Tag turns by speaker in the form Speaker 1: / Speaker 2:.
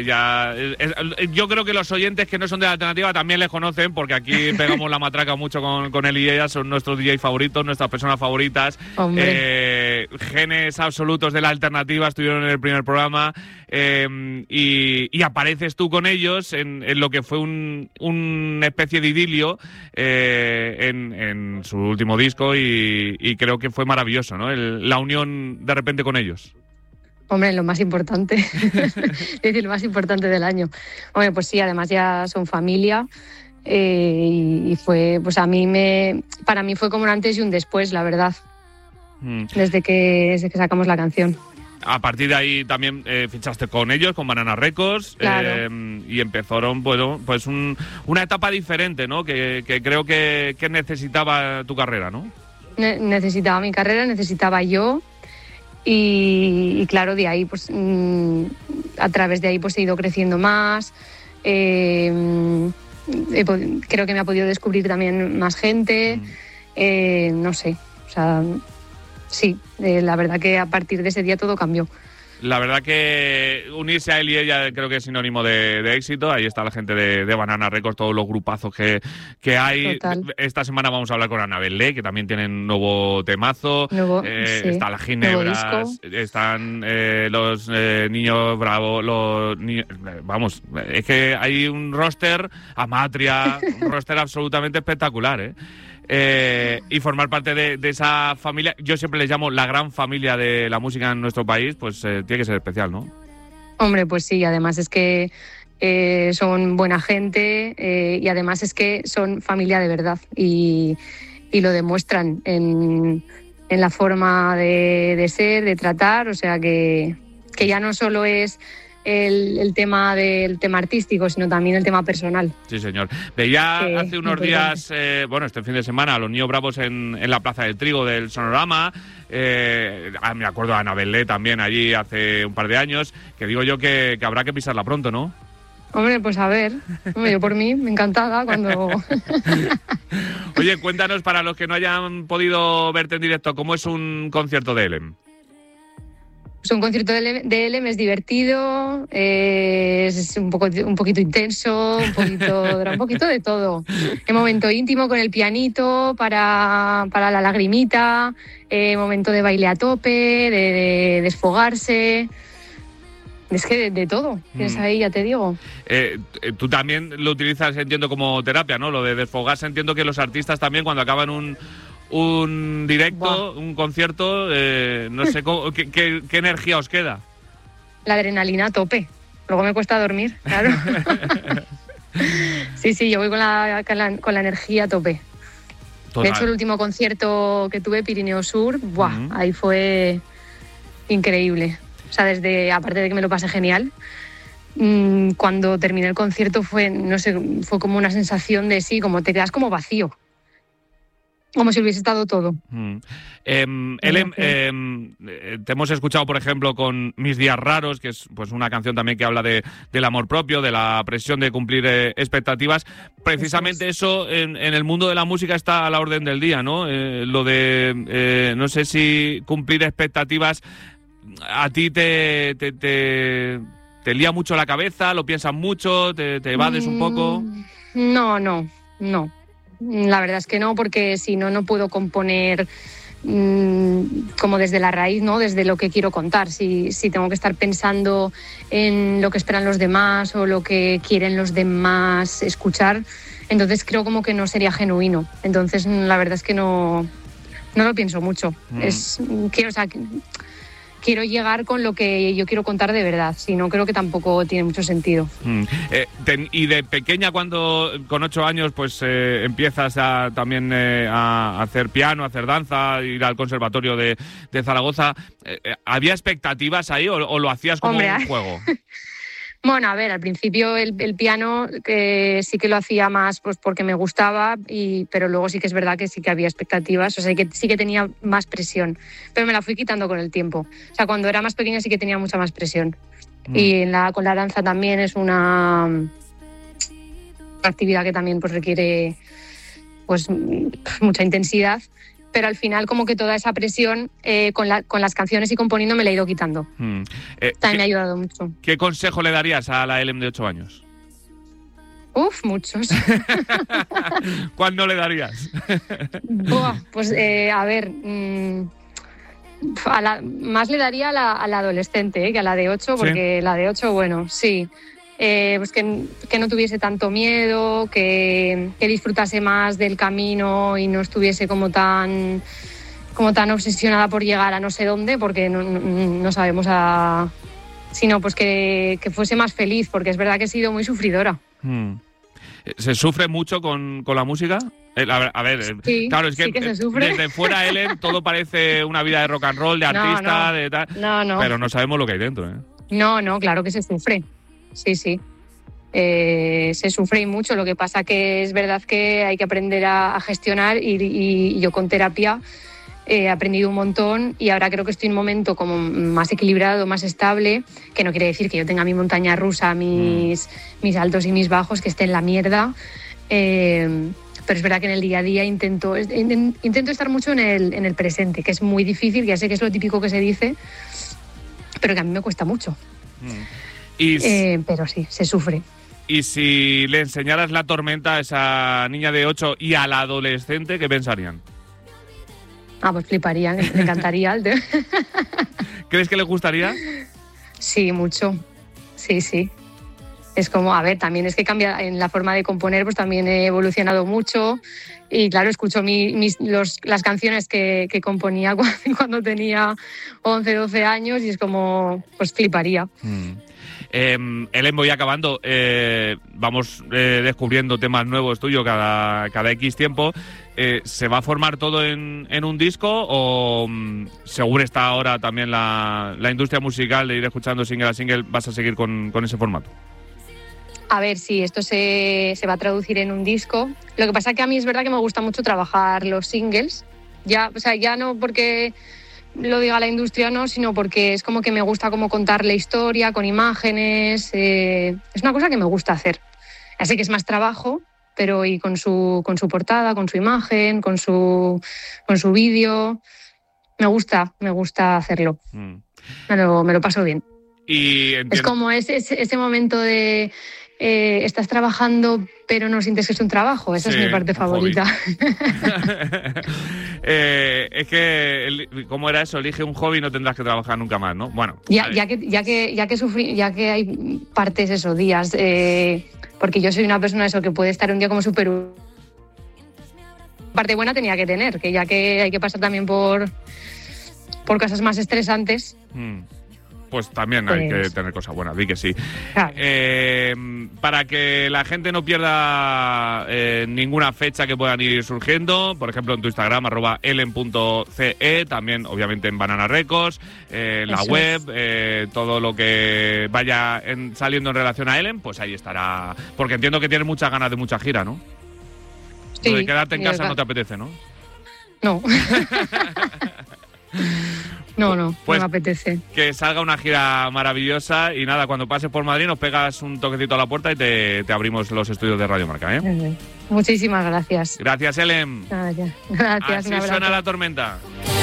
Speaker 1: Yo creo que los oyentes que no son de la alternativa también les conocen, porque aquí pegamos la matraca mucho con él y ella, son nuestros DJ favoritos, nuestras personas favoritas. Genes absolutos de la alternativa, estuvieron en el primer programa, y apareces tú con ellos en lo que fue una especie de idilio en su último disco, y creo que fue maravilloso, ¿no? La unión de repente con ellos.
Speaker 2: Hombre, lo más importante, es decir, lo más importante del año. Hombre, pues sí, además ya son familia, y fue, pues para mí fue como un antes y un después, la verdad, desde que sacamos la canción.
Speaker 1: A partir de ahí también fichaste con ellos, con Banana Records,
Speaker 2: claro.
Speaker 1: Y empezaron, bueno, pues una etapa diferente, ¿no? Que creo que necesitaba tu carrera, ¿no?
Speaker 2: Necesitaba mi carrera, necesitaba yo. Y claro, de ahí pues a través de ahí pues he ido creciendo más, creo que me ha podido descubrir también más gente, no sé, o sea, sí, la verdad que a partir de ese día todo cambió.
Speaker 1: La verdad que unirse a él y ella creo que es sinónimo de éxito. Ahí está la gente de Banana Records, todos los grupazos que hay.
Speaker 2: Total.
Speaker 1: Esta semana vamos a hablar con Ana Belé, que también tienen nuevo temazo.
Speaker 2: Sí,
Speaker 1: está las Ginebras, están los Niños Bravo, vamos, es que hay un roster, Amatria, un roster absolutamente espectacular, ¿eh? Y formar parte de esa familia, yo siempre les llamo la gran familia de la música en nuestro país, pues tiene que ser especial, ¿no?
Speaker 2: Hombre, pues sí, además es que son buena gente, y además es que son familia de verdad, y lo demuestran en la forma de ser, de tratar, o sea que ya no solo es el tema del tema artístico, sino también el tema personal.
Speaker 1: Sí, señor. Veía hace unos días, este fin de semana, a los Niños Bravos en la Plaza del Trigo del Sonorama. Me acuerdo de Ana Belé también allí hace un par de años, que digo yo que habrá que pisarla pronto, ¿no?
Speaker 2: Hombre, pues a ver, yo por mí, me encantada cuando...
Speaker 1: Oye, cuéntanos, para los que no hayan podido verte en directo, ¿cómo es un concierto de Elem?
Speaker 2: Pues un concierto de Elem es divertido, es un poquito intenso, un poquito de todo. Un momento íntimo con el pianito para la lagrimita, momento de baile a tope, de desfogarse. Es que de todo, tienes ahí, ya te digo.
Speaker 1: Tú también lo utilizas, entiendo, como terapia, ¿no? Lo de desfogarse, entiendo que los artistas también, cuando acaban un directo, un concierto, no sé qué energía os queda.
Speaker 2: La adrenalina a tope. Luego me cuesta dormir, claro. Sí, yo voy con la energía a tope. Total. De hecho, el último concierto que tuve, Pirineo Sur, ahí fue increíble. O sea, aparte de que me lo pasé genial, cuando terminé el concierto fue como una sensación de como te quedas como vacío. Como si hubiese estado todo.
Speaker 1: Elem, te hemos escuchado, por ejemplo, con Mis Días Raros, que es pues una canción también que habla del amor propio, de la presión de cumplir expectativas. Precisamente eso en el mundo de la música está a la orden del día, ¿no? Lo de, no sé si cumplir expectativas a ti te lía mucho la cabeza, lo piensas mucho, te evades un poco.
Speaker 2: No. La verdad es que no, porque si no puedo componer como desde la raíz, ¿no? Desde lo que quiero contar. Si tengo que estar pensando en lo que esperan los demás o lo que quieren los demás escuchar, entonces creo como que no sería genuino. Entonces la verdad es que no lo pienso mucho. Quiero llegar con lo que yo quiero contar de verdad, si no creo que tampoco tiene mucho sentido.
Speaker 1: Y de pequeña, cuando con 8 años pues empiezas también a hacer piano, a hacer danza, ir al conservatorio de Zaragoza, ¿había expectativas ahí o lo hacías como un juego?
Speaker 2: Bueno, a ver, al principio el piano sí que lo hacía más pues porque me gustaba, pero luego sí que es verdad que sí que había expectativas, o sea, que sí que tenía más presión, pero me la fui quitando con el tiempo. O sea, cuando era más pequeña sí que tenía mucha más presión. Y con la danza también es una actividad que también pues requiere pues mucha intensidad. pero al final como que toda esa presión con las canciones y componiendo me la he ido quitando. También me ha ayudado mucho.
Speaker 1: ¿Qué consejo le darías a la Helen de 8 años?
Speaker 2: Uf, muchos.
Speaker 1: ¿Cuándo le darías?
Speaker 2: Pues a ver, más le daría a la adolescente que a la de 8, porque ¿sí? La de 8, bueno, sí. Pues que no tuviese tanto miedo, que disfrutase más del camino y no estuviese como tan obsesionada por llegar a no sé dónde, porque no sabemos sino pues que fuese más feliz, porque es verdad que he sido muy sufridora.
Speaker 1: ¿Se sufre mucho con la música? A ver,
Speaker 2: sí,
Speaker 1: claro, es que,
Speaker 2: sí que se sufre.
Speaker 1: Desde fuera, Helen, todo parece una vida de rock and roll, de artista, de tal.
Speaker 2: No.
Speaker 1: Pero no sabemos lo que hay dentro, ¿eh?
Speaker 2: No, claro que se sufre. Sí. Se sufre y mucho. Lo que pasa que es verdad que hay que aprender a gestionar y yo con terapia he aprendido un montón y ahora creo que estoy en un momento como más equilibrado, más estable, que no quiere decir que yo tenga mi montaña rusa, mis altos y mis bajos, que esté en la mierda. Pero es verdad que en el día a día intento estar mucho en el presente, que es muy difícil, ya sé que es lo típico que se dice, pero que a mí me cuesta mucho. Pero sí, se sufre.
Speaker 1: Y si le enseñaras La Tormenta a esa niña de 8 y a la adolescente, ¿qué pensarían?
Speaker 2: Pues fliparían, le encantaría.
Speaker 1: ¿Crees que le gustaría?
Speaker 2: Sí, mucho. Sí. Es como, a ver, también es que cambia en la forma de componer, pues también he evolucionado mucho. Y claro, escucho las canciones que componía cuando tenía 11, 12 años y es como, pues fliparía.
Speaker 1: Helen, voy acabando. Vamos descubriendo temas nuevos tuyos cada X tiempo. ¿Se va a formar todo en un disco o según está ahora también la industria musical de ir escuchando single a single, vas a seguir con ese formato?
Speaker 2: A ver, sí, esto se va a traducir en un disco. Lo que pasa es que a mí es verdad que me gusta mucho trabajar los singles. Ya no porque lo diga la industria, no, sino porque es como que me gusta como contar la historia con imágenes. Es una cosa que me gusta hacer. Así que es más trabajo, pero y con su portada, con su imagen, con su vídeo. Me gusta hacerlo. Me lo paso bien.
Speaker 1: Y
Speaker 2: es como ese momento de estás trabajando pero no sientes que es un trabajo. Esa es mi parte favorita.
Speaker 1: Es que, ¿cómo era eso? Elige un hobby y no tendrás que trabajar nunca más, ¿no? Bueno.
Speaker 2: Ya que hay partes, días, porque yo soy una persona que puede estar un día como súper... Parte buena tenía que tener, que ya que hay que pasar también por cosas más estresantes.
Speaker 1: Pues también hay que tener cosas buenas, di que sí.
Speaker 2: Claro.
Speaker 1: Para que la gente no pierda ninguna fecha que puedan ir surgiendo, por ejemplo en tu Instagram, @elen.ce, también obviamente en Banana Records, la web, todo lo que vaya saliendo en relación a Helen, pues ahí estará. Porque entiendo que tienes muchas ganas de mucha gira, ¿no?
Speaker 2: Sí.
Speaker 1: Lo de quedarte en casa no te apetece, ¿no?
Speaker 2: No. No
Speaker 1: pues
Speaker 2: me apetece.
Speaker 1: Que salga una gira maravillosa y nada, cuando pases por Madrid nos pegas un toquecito a la puerta y te abrimos los estudios de Radio Marca, ¿eh?
Speaker 2: Muchísimas gracias.
Speaker 1: Gracias, Helen.
Speaker 2: Gracias.
Speaker 1: Así suena La Tormenta.